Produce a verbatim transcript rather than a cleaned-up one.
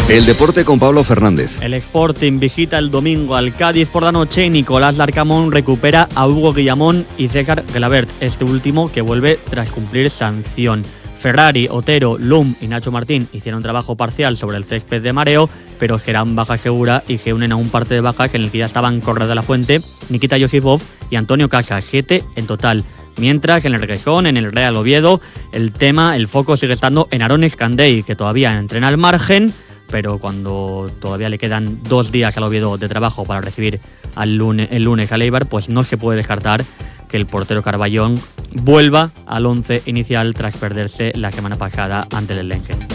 El deporte con Pablo Fernández. El Sporting visita el domingo al Cádiz por la noche y Nicolás Larcamón recupera a Hugo Guillamón y César Gelabert, este último que vuelve tras cumplir sanción. Ferrari, Otero, Lum y Nacho Martín hicieron trabajo parcial sobre el césped de mareo, pero serán baja segura y se unen a un parte de bajas en el que ya estaban Correa de la Fuente, Nikita Yosifov y Antonio Casas, siete en total. Mientras en el Reguesón, en el Real Oviedo, el tema, el foco sigue estando en Aaron Escandey, que todavía entrena al margen, pero cuando todavía le quedan dos días al Oviedo de trabajo para recibir al lunes, el lunes al Eibar, pues no se puede descartar que el portero Carballón vuelva al once inicial tras perderse la semana pasada ante el Eldense.